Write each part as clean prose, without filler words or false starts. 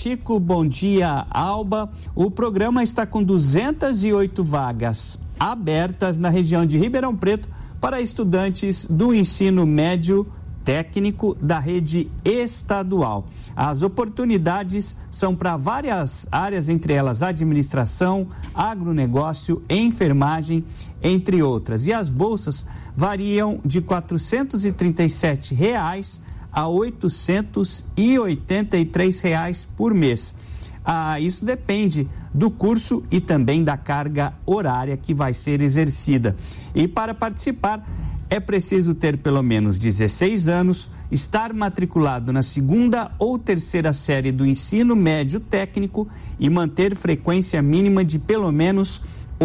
Chico, bom dia, Alba. O programa está com 208 vagas abertas na região de Ribeirão Preto para estudantes do ensino médio técnico da rede estadual. As oportunidades são para várias áreas, entre elas administração, agronegócio, enfermagem, entre outras. E as bolsas variam de R$ 437 a R$ 883 por mês. Isso depende do curso e também da carga horária que vai ser exercida. E para participar, é preciso ter pelo menos 16 anos, estar matriculado na 2ª ou 3ª série do ensino médio técnico e manter frequência mínima de pelo menos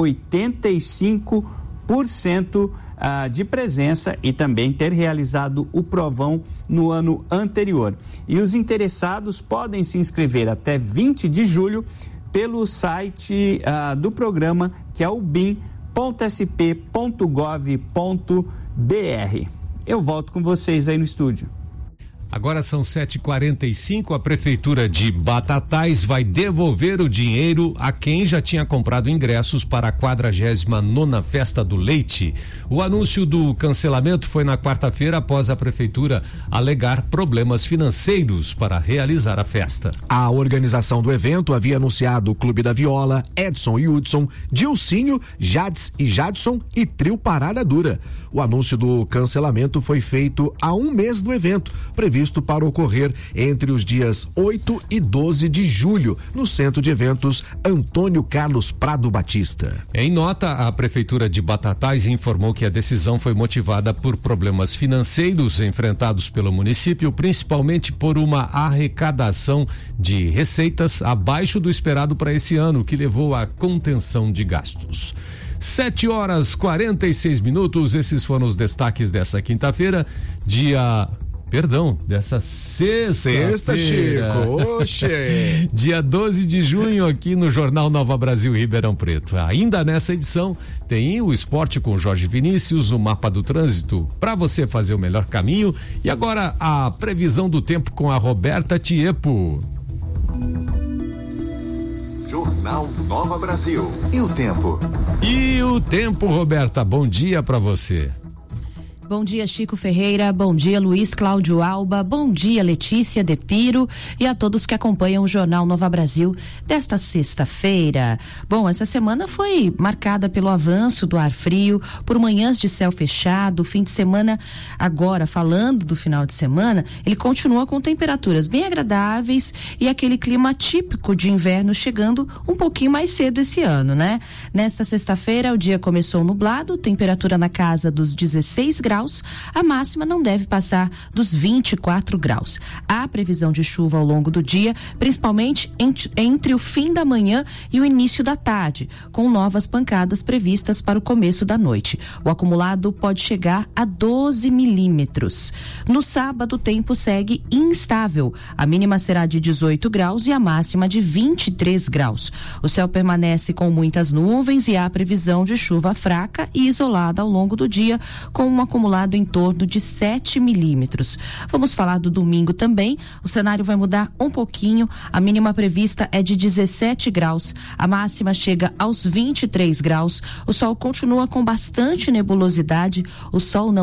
85% de presença e também ter realizado o provão no ano anterior. E os interessados podem se inscrever até 20 de julho pelo site do programa, que é o bim.sp.gov.br. Eu volto com vocês aí no estúdio. Agora são 7h45, a Prefeitura de Batatais vai devolver o dinheiro a quem já tinha comprado ingressos para a 49ª Festa do Leite. O anúncio do cancelamento foi na quarta-feira após a Prefeitura alegar problemas financeiros para realizar a festa. A organização do evento havia anunciado o Clube da Viola, Edson e Hudson, Dilcinho, Jades e Jadson e Trio Parada Dura. O anúncio do cancelamento foi feito há um mês do evento, previsto para ocorrer entre os dias 8 e 12 de julho, no Centro de Eventos Antônio Carlos Prado Batista. Em nota, a Prefeitura de Batatais informou que a decisão foi motivada por problemas financeiros enfrentados pelo município, principalmente por uma arrecadação de receitas abaixo do esperado para esse ano, que levou à contenção de gastos. 7h46, esses foram os destaques dessa quinta-feira, dessa sexta, Chico, oxe! Dia 12 de junho aqui no Jornal Nova Brasil Ribeirão Preto. Ainda nessa edição tem o esporte com Jorge Vinícius, o mapa do trânsito para você fazer o melhor caminho, e agora a previsão do tempo com a Roberta Tiepo. Jornal Nova Brasil. E o tempo? Roberta, bom dia para você. Bom dia, Chico Ferreira, bom dia, Luiz Cláudio Alba, bom dia, Letícia Depiro e a todos que acompanham o Jornal Nova Brasil desta sexta-feira. Bom, essa semana foi marcada pelo avanço do ar frio, por manhãs de céu fechado, fim de semana, agora falando do final de semana, ele continua com temperaturas bem agradáveis e aquele clima típico de inverno chegando um pouquinho mais cedo esse ano, né? Nesta sexta-feira o dia começou nublado, temperatura na casa dos 16 graus, a máxima não deve passar dos 24 graus. Há previsão de chuva ao longo do dia, principalmente entre o fim da manhã e o início da tarde, com novas pancadas previstas para o começo da noite. O acumulado pode chegar a 12 milímetros. No sábado, o tempo segue instável. A mínima será de 18 graus e a máxima de 23 graus. O céu permanece com muitas nuvens e há previsão de chuva fraca e isolada ao longo do dia, com um acumulado em torno de 7 milímetros. Vamos falar do domingo também. O cenário vai mudar um pouquinho. A mínima prevista é de 17 graus. A máxima chega aos 23 graus. O sol continua com bastante nebulosidade. O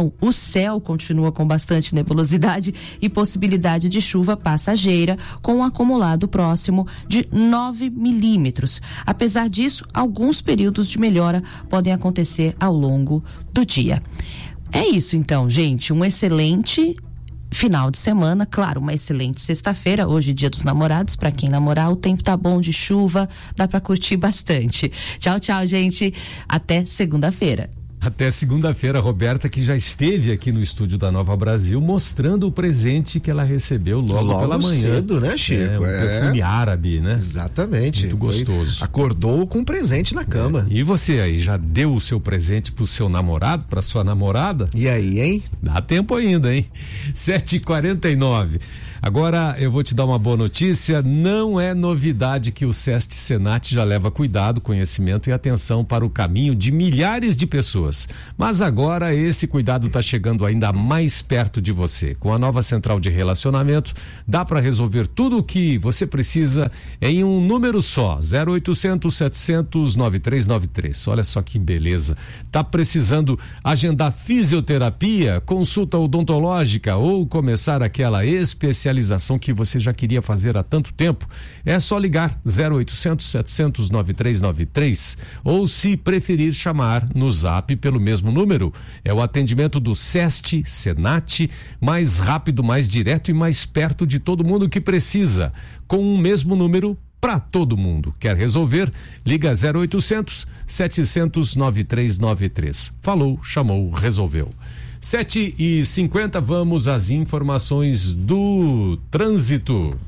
céu continua com bastante nebulosidade e possibilidade de chuva passageira, com um acumulado próximo de 9 milímetros. Apesar disso, alguns períodos de melhora podem acontecer ao longo do dia. É isso então, gente, um excelente final de semana, claro, uma excelente sexta-feira, hoje Dia dos Namorados, para quem namorar, o tempo tá bom de chuva, dá para curtir bastante. Tchau, tchau, gente, até segunda-feira. Até segunda-feira, Roberta, que já esteve aqui no estúdio da Nova Brasil, mostrando o presente que ela recebeu logo pela manhã. Cedo, né, Chico? Perfume árabe, né? Exatamente. Muito gostoso. Acordou com um presente na cama. E você aí, já deu o seu presente pro seu namorado, pra sua namorada? E aí, hein? Dá tempo ainda, hein? 7h49. Agora eu vou te dar uma boa notícia, não é novidade que o SESC Senat já leva cuidado, conhecimento e atenção para o caminho de milhares de pessoas. Mas agora esse cuidado está chegando ainda mais perto de você. Com a nova central de relacionamento, dá para resolver tudo o que você precisa em um número só, 0800 700 9393. Olha só que beleza. Tá precisando agendar fisioterapia, consulta odontológica ou começar aquela especialização que você já queria fazer há tanto tempo? É só ligar 0800 700 9393 ou, se preferir, chamar no Zap pelo mesmo número. É o atendimento do SESC Senat, mais rápido, mais direto e mais perto de todo mundo que precisa, com o mesmo número para todo mundo. Quer resolver? Liga 0800 700 9393. Falou, chamou, resolveu. 7h50, vamos às informações do trânsito.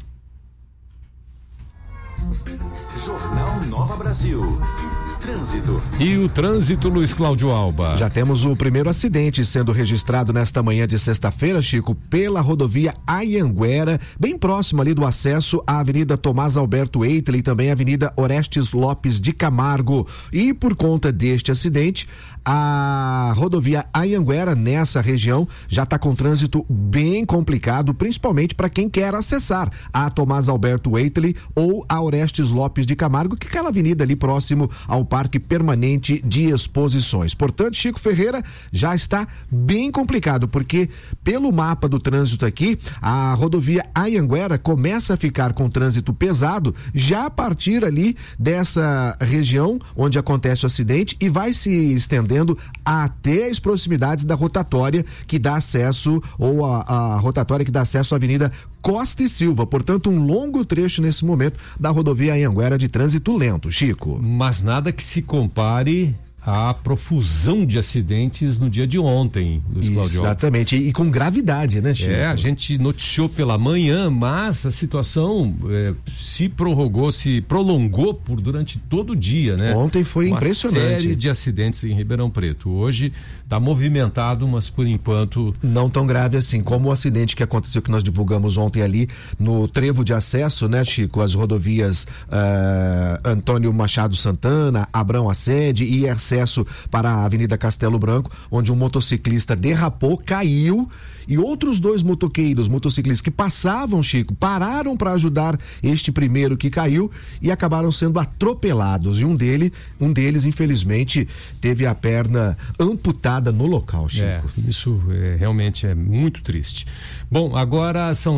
Jornal Nova Brasil. Trânsito. E o trânsito, Luiz Cláudio Alba. Já temos o primeiro acidente sendo registrado nesta manhã de sexta-feira, Chico, pela rodovia Anhanguera, bem próximo ali do acesso à Avenida Tomás Alberto Eitel e também a Avenida Orestes Lopes de Camargo. E por conta deste acidente, a rodovia Anhanguera nessa região já está com trânsito bem complicado, principalmente para quem quer acessar a Tomás Alberto Eitel ou a Orestes Lopes de Camargo, que é aquela avenida ali próximo ao Parque Permanente de Exposições. Portanto, Chico Ferreira, já está bem complicado, porque pelo mapa do trânsito aqui, a rodovia Anhanguera começa a ficar com trânsito pesado já a partir ali dessa região onde acontece o acidente e vai se estendendo até as proximidades da rotatória que dá acesso, ou a rotatória que dá acesso à Avenida Costa e Silva. Portanto, um longo trecho nesse momento da rodovia Anhanguera de trânsito lento, Chico. Mas nada que se compare à profusão de acidentes no dia de ontem, Luiz Cláudio. Exatamente, e com gravidade, né, Chico? A gente noticiou pela manhã, mas a situação se prolongou durante todo o dia, né? Ontem foi impressionante. Uma série de acidentes em Ribeirão Preto. Hoje está movimentado, mas por enquanto não tão grave assim, como o acidente que aconteceu, que nós divulgamos ontem ali no trevo de acesso, né, Chico, as rodovias Antônio Machado Santana, Abrão Assede e acesso para a Avenida Castelo Branco, onde um motociclista derrapou, caiu, e outros dois motociclistas que passavam, Chico, pararam para ajudar este primeiro que caiu e acabaram sendo atropelados, e um deles infelizmente teve a perna amputada no local, Chico. Isso realmente é muito triste. Bom, agora são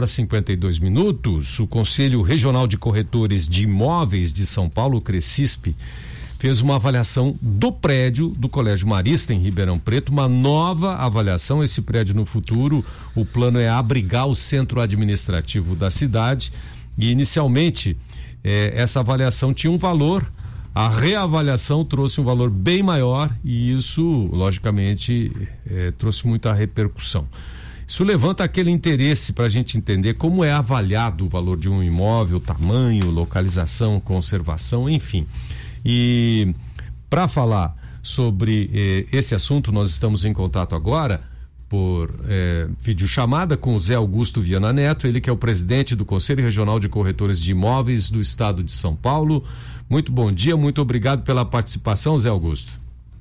7h52. O Conselho Regional de Corretores de Imóveis de São Paulo, o Crescisp, fez uma avaliação do prédio do Colégio Marista em Ribeirão Preto, uma nova avaliação. Esse prédio no futuro, o plano é abrigar o centro administrativo da cidade, e inicialmente essa avaliação tinha um valor, a reavaliação trouxe um valor bem maior, e isso logicamente trouxe muita repercussão. Isso levanta aquele interesse para a gente entender como é avaliado o valor de um imóvel, tamanho, localização, conservação, enfim. E para falar sobre esse assunto, nós estamos em contato agora por videochamada com o Zé Augusto Viana Neto, ele que é o presidente do Conselho Regional de Corretores de Imóveis do Estado de São Paulo. Muito bom dia, muito obrigado pela participação, Zé Augusto.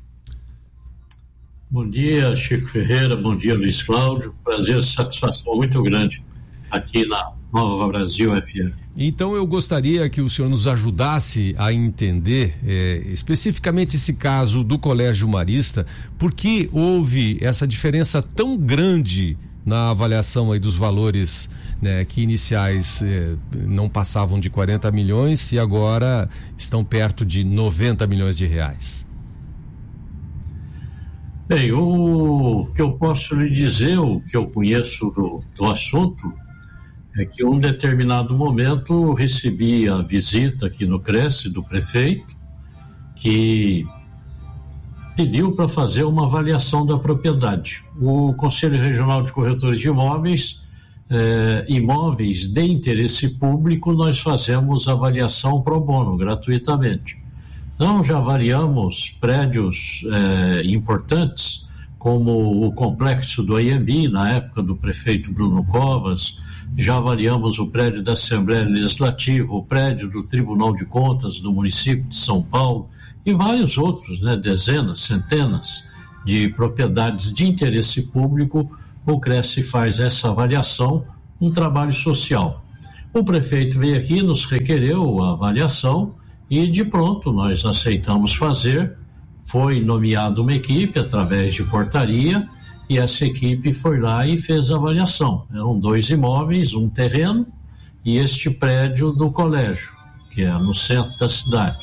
Bom dia, Chico Ferreira, bom dia, Luiz Cláudio. Prazer, satisfação muito grande aqui na Nova Brasil FM. Então eu gostaria que o senhor nos ajudasse a entender especificamente esse caso do Colégio Marista, por que houve essa diferença tão grande na avaliação aí dos valores, né, que iniciais não passavam de 40 milhões e agora estão perto de 90 milhões de reais. Bem, o que eu posso lhe dizer, o que eu conheço do assunto, é que em um determinado momento recebi a visita aqui no Cresce do prefeito, que pediu para fazer uma avaliação da propriedade. O Conselho Regional de Corretores de Imóveis, imóveis de interesse público, nós fazemos avaliação pro bono, gratuitamente. Então, já avaliamos prédios importantes, como o complexo do Anhembi, na época do prefeito Bruno Covas, já avaliamos o prédio da Assembleia Legislativa, o prédio do Tribunal de Contas do município de São Paulo e vários outros, né, dezenas, centenas de propriedades de interesse público. O Cresce faz essa avaliação, um trabalho social. O prefeito veio aqui, nos requereu a avaliação e de pronto nós aceitamos fazer. Foi nomeada uma equipe através de portaria e essa equipe foi lá e fez a avaliação. Eram 2 imóveis, um terreno e este prédio do colégio, que é no centro da cidade.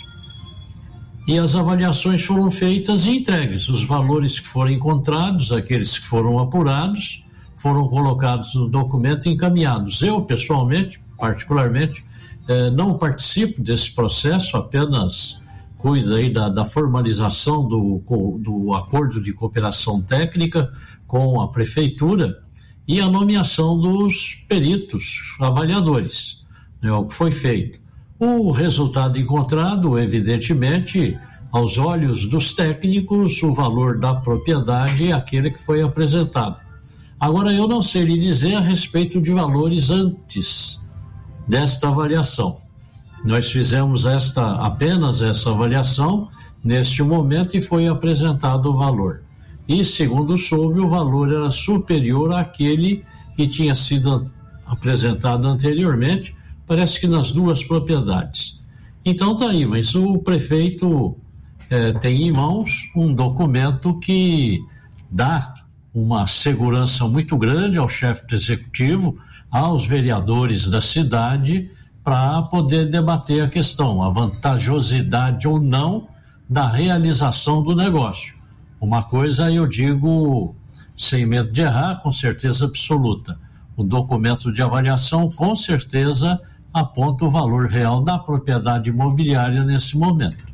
E as avaliações foram feitas e entregues. Os valores que foram encontrados, aqueles que foram apurados, foram colocados no documento e encaminhados. Eu, pessoalmente, particularmente, não participo desse processo, apenas cuido aí da formalização do acordo de cooperação técnica com a prefeitura e a nomeação dos peritos avaliadores, é o que foi feito. O resultado encontrado, evidentemente, aos olhos dos técnicos, o valor da propriedade é aquele que foi apresentado. Agora, eu não sei lhe dizer a respeito de valores antes desta avaliação. Nós fizemos apenas essa avaliação neste momento e foi apresentado o valor. E, segundo soube, o valor era superior àquele que tinha sido apresentado anteriormente, parece que nas 2 propriedades. Então tá aí, mas o prefeito tem em mãos um documento que dá uma segurança muito grande ao chefe do executivo, aos vereadores da cidade, para poder debater a questão, a vantajosidade ou não da realização do negócio. Uma coisa eu digo sem medo de errar, com certeza absoluta. O documento de avaliação com certeza aponta o valor real da propriedade imobiliária nesse momento.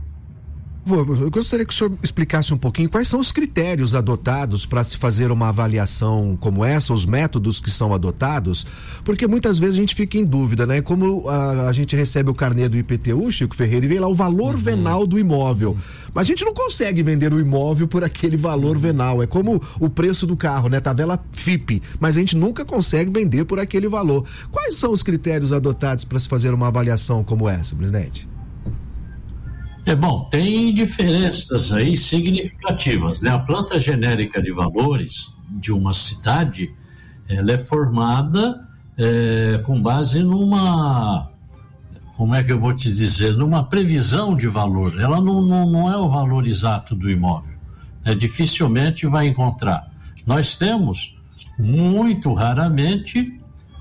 Eu gostaria que o senhor explicasse um pouquinho quais são os critérios adotados para se fazer uma avaliação como essa, os métodos que são adotados, porque muitas vezes a gente fica em dúvida, né? Como a gente recebe o carnê do IPTU, Chico Ferreira, e vem lá o valor venal do imóvel. Mas a gente não consegue vender o imóvel por aquele valor venal. É como o preço do carro, né? Tabela FIPE, mas a gente nunca consegue vender por aquele valor. Quais são os critérios adotados para se fazer uma avaliação como essa, presidente? Bom, tem diferenças aí significativas, né? A planta genérica de valores de uma cidade, ela é formada com base numa, como é que eu vou te dizer, numa previsão de valor. Ela não é o valor exato do imóvel, dificilmente vai encontrar. Nós temos, muito raramente,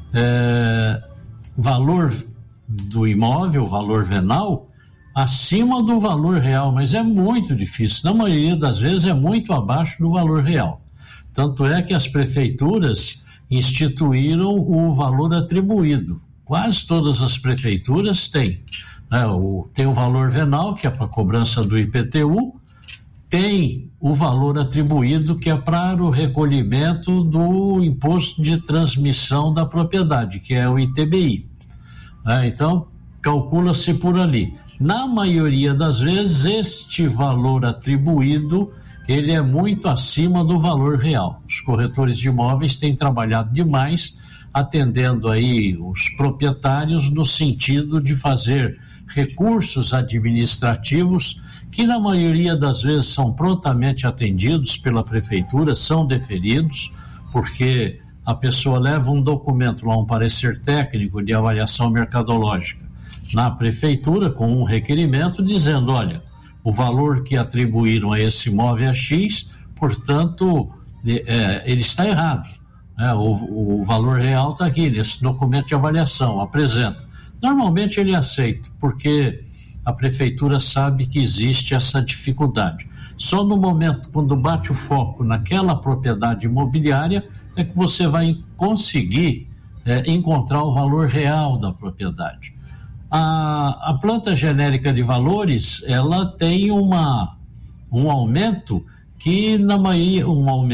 valor do imóvel, valor venal, acima do valor real, mas é muito difícil. Na maioria das vezes é muito abaixo do valor real. Tanto é que as prefeituras instituíram o valor atribuído. Quase todas as prefeituras têm. Tem o valor venal, que é para a cobrança do IPTU, tem o valor atribuído, que é para o recolhimento do imposto de transmissão da propriedade, que é o ITBI. Então, calcula-se por ali. Na maioria das vezes, este valor atribuído, ele é muito acima do valor real. Os corretores de imóveis têm trabalhado demais, atendendo aí os proprietários no sentido de fazer recursos administrativos que na maioria das vezes são prontamente atendidos pela prefeitura, são deferidos, porque a pessoa leva um documento lá, um parecer técnico de avaliação mercadológica, na prefeitura com um requerimento dizendo, olha, o valor que atribuíram a esse imóvel é X, portanto, ele está errado. O valor real está aqui, nesse documento de avaliação, apresenta. Normalmente ele aceita, porque a prefeitura sabe que existe essa dificuldade. Só no momento, quando bate o foco naquela propriedade imobiliária, é que você vai conseguir encontrar o valor real da propriedade. A planta genérica de valores, ela tem um aumento que na maioria,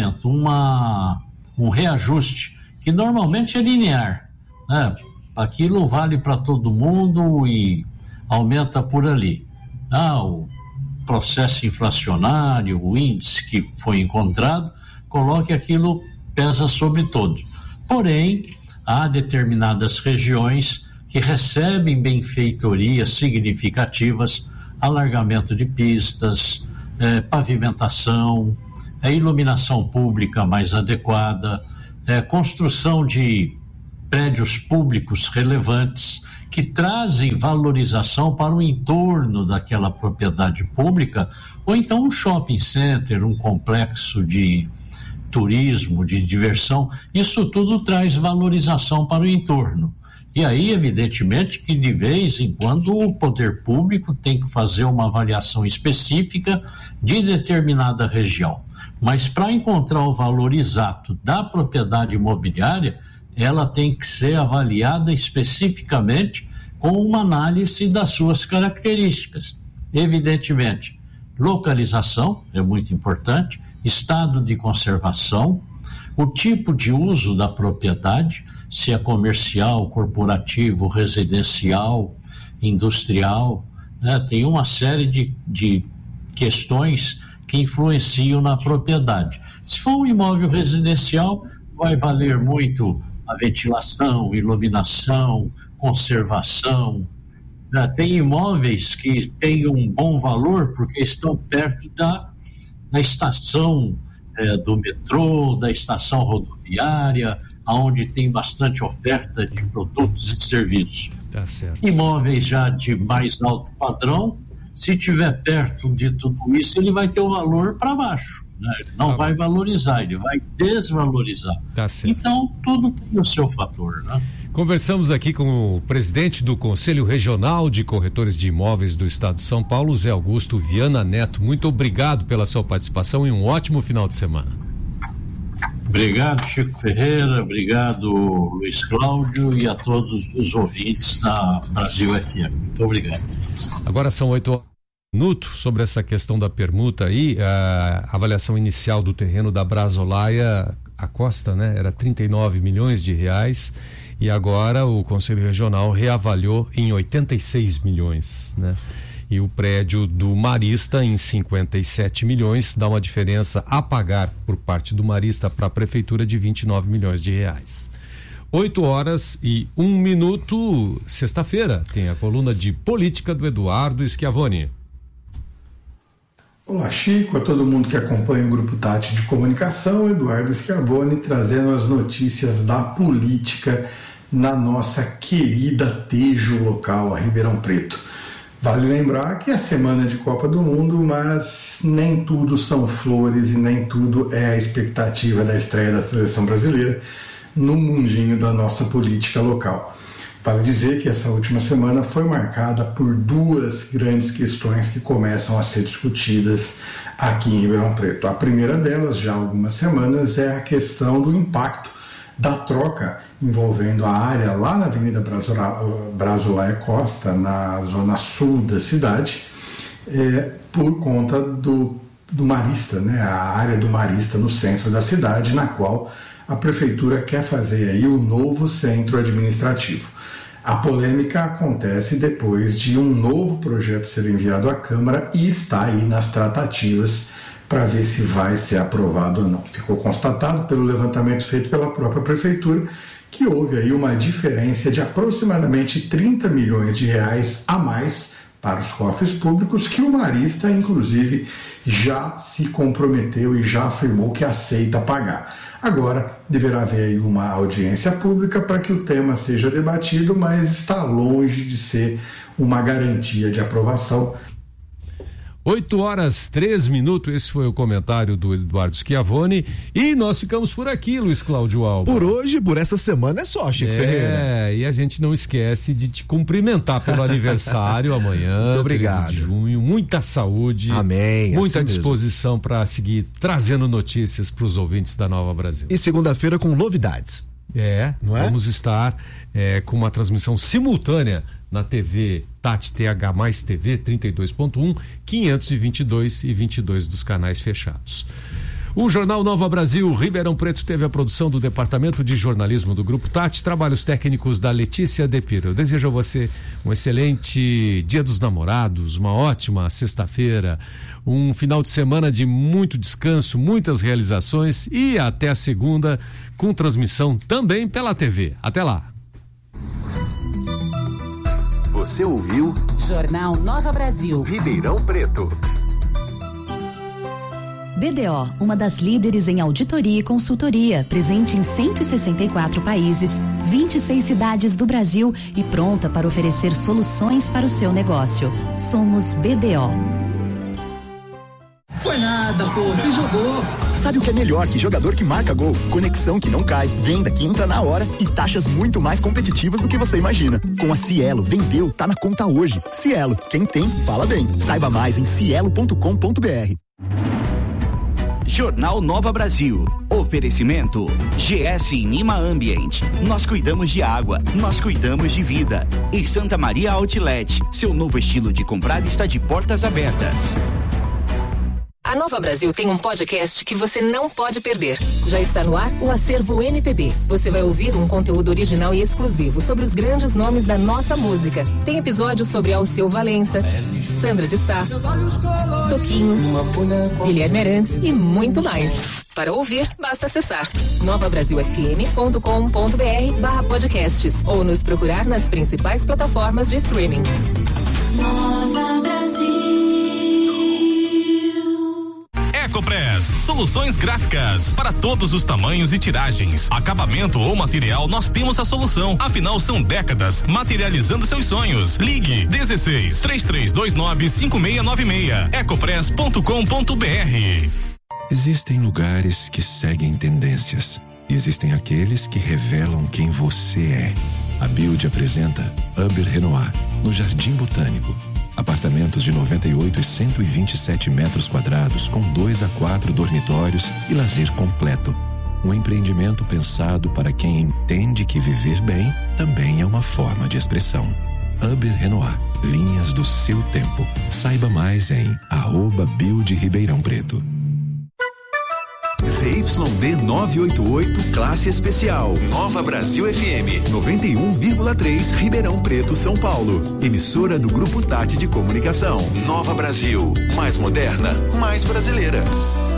um reajuste que normalmente é linear, né? Aquilo vale para todo mundo e aumenta por ali. O processo inflacionário, o índice que foi encontrado, coloque aquilo, pesa sobre todos. Porém, há determinadas regiões que recebem benfeitorias significativas, alargamento de pistas, pavimentação, iluminação pública mais adequada, construção de prédios públicos relevantes que trazem valorização para o entorno daquela propriedade pública, ou então um shopping center, um complexo de turismo, de diversão. Isso tudo traz valorização para o entorno. E aí, evidentemente, que de vez em quando o poder público tem que fazer uma avaliação específica de determinada região. Mas para encontrar o valor exato da propriedade imobiliária, ela tem que ser avaliada especificamente com uma análise das suas características. Evidentemente, localização é muito importante, estado de conservação, o tipo de uso da propriedade, se é comercial, corporativo, residencial, industrial, né? Tem uma série de questões que influenciam na propriedade. Se for um imóvel residencial, vai valer muito a ventilação, iluminação, conservação. Tem imóveis que têm um bom valor porque estão perto da estação do metrô, da estação rodoviária, onde tem bastante oferta de produtos e serviços. Tá certo. Imóveis já de mais alto padrão, se estiver perto de tudo isso, ele vai ter o valor para baixo. Ele não vai valorizar, ele vai desvalorizar. Tá certo. Então, tudo tem o seu fator, né? Conversamos aqui com o presidente do Conselho Regional de Corretores de Imóveis do Estado de São Paulo, Zé Augusto Viana Neto. Muito obrigado pela sua participação e um ótimo final de semana. Obrigado, Chico Ferreira, obrigado, Luiz Cláudio, e a todos os ouvintes da Brasil FM. Muito obrigado. Agora são 8 minutos sobre essa questão da permuta aí, a avaliação inicial do terreno da Brasolaia, a Costa, né? Era 39 milhões de reais e agora o Conselho Regional reavaliou em 86 milhões, né? E o prédio do Marista em 57 milhões, dá uma diferença a pagar por parte do Marista para a Prefeitura de 29 milhões de reais. 8h01, sexta-feira, tem a coluna de política do Eduardo Schiavoni. Olá, Chico, a todo mundo que acompanha o Grupo Tati de Comunicação, Eduardo Schiavoni trazendo as notícias da política na nossa querida Tejo local, a Ribeirão Preto. Vale lembrar que é semana de Copa do Mundo, mas nem tudo são flores e nem tudo é a expectativa da estreia da seleção brasileira no mundinho da nossa política local. Vale dizer que essa última semana foi marcada por duas grandes questões que começam a ser discutidas aqui em Ribeirão Preto. A primeira delas, já há algumas semanas, é a questão do impacto da troca envolvendo a área lá na Avenida Brasolaia Costa, na zona sul da cidade, por conta do Marista, né? A área do Marista no centro da cidade, na qual a prefeitura quer fazer aí o novo centro administrativo. A polêmica acontece depois de um novo projeto ser enviado à Câmara e está aí nas tratativas para ver se vai ser aprovado ou não. Ficou constatado pelo levantamento feito pela própria prefeitura que houve aí uma diferença de aproximadamente 30 milhões de reais a mais para os cofres públicos, que o Marista, inclusive, já se comprometeu e já afirmou que aceita pagar. Agora, deverá haver aí uma audiência pública para que o tema seja debatido, mas está longe de ser uma garantia de aprovação. 8h03, esse foi o comentário do Eduardo Schiavoni e nós ficamos por aqui, Luiz Cláudio Alba. Por hoje, por essa semana é só, Chico Ferreira. E a gente não esquece de te cumprimentar pelo aniversário amanhã. Muito obrigado. 13 de junho, muita saúde. Amém. Muita assim disposição para seguir trazendo notícias para os ouvintes da Nova Brasil. E segunda-feira com novidades. Não é? Vamos estar com uma transmissão simultânea na TV Tati TH mais TV 32.1, 522 e 22 dos canais fechados. O Jornal Nova Brasil Ribeirão Preto teve a produção do Departamento de Jornalismo do Grupo Tati, trabalhos técnicos da Letícia Depiro. Eu desejo a você um excelente Dia dos Namorados, uma ótima sexta-feira, um final de semana de muito descanso, muitas realizações e até a segunda com transmissão também pela TV. Até lá. Você ouviu Jornal Nova Brasil Ribeirão Preto. BDO, uma das líderes em auditoria e consultoria, presente em 164 países, 26 cidades do Brasil e pronta para oferecer soluções para o seu negócio. Somos BDO. Foi nada, pô, você jogou. Sabe o que é melhor que jogador que marca gol? Conexão que não cai, venda que entra na hora e taxas muito mais competitivas do que você imagina. Com a Cielo, vendeu, tá na conta hoje. Cielo, quem tem, fala bem. Saiba mais em cielo.com.br. Jornal Nova Brasil. Oferecimento GS Inima Ambient. Nós cuidamos de água, nós cuidamos de vida. E Santa Maria Outlet. Seu novo estilo de comprar está de portas abertas. A Nova Brasil tem um podcast que você não pode perder. Já está no ar o Acervo MPB. Você vai ouvir um conteúdo original e exclusivo sobre os grandes nomes da nossa música. Tem episódios sobre Alceu Valença, Sandra de Sá, Toquinho, Guilherme Arantes e muito mais. Para ouvir, basta acessar novabrasilfm.com.br/podcasts ou nos procurar nas principais plataformas de streaming. Nova Brasil. Ecopress, soluções gráficas para todos os tamanhos e tiragens, acabamento ou material, nós temos a solução. Afinal, são décadas materializando seus sonhos. Ligue 16 3329 5696 ecopress.com.br. Existem lugares que seguem tendências e existem aqueles que revelam quem você é. A Build apresenta Uber Renoir no Jardim Botânico. Apartamentos de 98 e 127 metros quadrados com 2 a 4 dormitórios e lazer completo. Um empreendimento pensado para quem entende que viver bem também é uma forma de expressão. Uber Renoir, linhas do seu tempo. Saiba mais em @Build Ribeirão Preto. ZYD 988, classe especial. Nova Brasil FM, 91,3, Ribeirão Preto, São Paulo. Emissora do Grupo Tati de Comunicação. Nova Brasil, mais moderna, mais brasileira.